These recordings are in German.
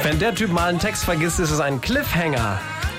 Wenn der Typ mal einen Text vergisst, ist es ein Cliffhanger.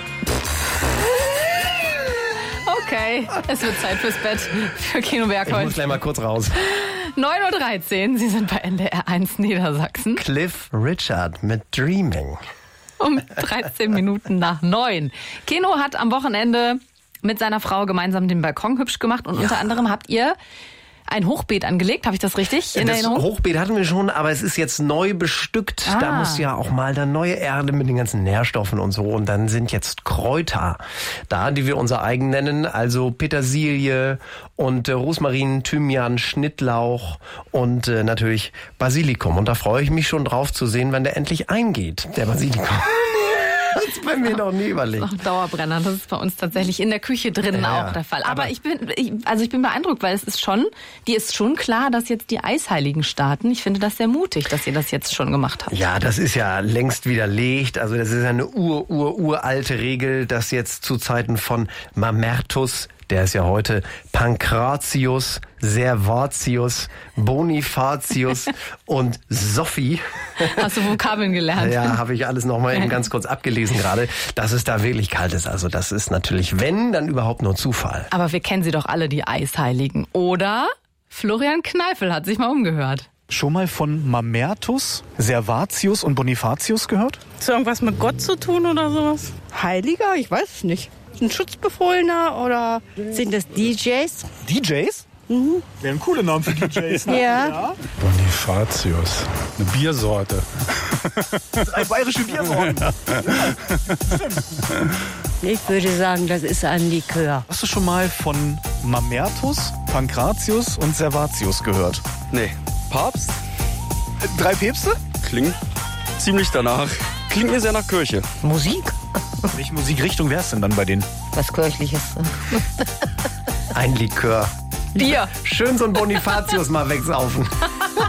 Okay, es wird Zeit fürs Bett für Kino Bergholz. Ich muss gleich mal kurz raus. 9:13 Uhr, Sie sind bei NDR 1 Niedersachsen. Cliff Richard mit Dreaming. Um 13 Minuten nach 9. Keno hat am Wochenende mit seiner Frau gemeinsam den Balkon hübsch gemacht und unter anderem habt ihr ein Hochbeet angelegt. Habe ich das richtig in Das Erinnerung? Hochbeet hatten wir schon, aber es ist jetzt neu bestückt. Da muss ja auch mal dann neue Erde mit den ganzen Nährstoffen und so. Und dann sind jetzt Kräuter da, die wir unser eigen nennen. Also Petersilie und Rosmarin, Thymian, Schnittlauch und natürlich Basilikum. Und da freue ich mich schon drauf zu sehen, wenn der endlich eingeht, der Basilikum. Das ist bei mir noch nie überlegt. Das ist auch ein Dauerbrenner. Das ist bei uns tatsächlich in der Küche drinnen auch der Fall. Aber ich bin beeindruckt, weil dir ist schon klar, dass jetzt die Eisheiligen starten. Ich finde das sehr mutig, dass ihr das jetzt schon gemacht habt. Ja, das ist ja längst widerlegt. Also das ist eine uralte Regel, dass jetzt zu Zeiten von Mamertus, der ist ja heute Pankratius, Servatius, Bonifatius und Sophie. Hast du Vokabeln gelernt? Ja, habe ich alles nochmal eben ganz kurz abgelesen gerade, dass es da wirklich kalt ist. Also das ist natürlich, wenn, dann überhaupt nur Zufall. Aber wir kennen sie doch alle, die Eisheiligen. Oder Florian Kneifel hat sich mal umgehört. Schon mal von Mamertus, Servatius und Bonifatius gehört? Hat irgendwas mit Gott zu tun oder sowas? Heiliger? Ich weiß es nicht. Ein Schutzbefohlener oder sind das DJs? DJs? Mhm. Wären coole Namen für DJs, ne? Ja. Bonifatius, eine Biersorte. 3 bayerische Biersorten. Ich würde sagen, das ist ein Likör. Hast du schon mal von Mamertus, Pankratius und Servatius gehört? Nee. Papst? 3 Päpste? Klingt ziemlich danach. Klingt mir sehr nach Kirche. Musik? Welche Musikrichtung wär's denn dann bei denen? Was Kirchliches. Ein Likör. Bier. Schön so ein Bonifatius mal wegsaufen.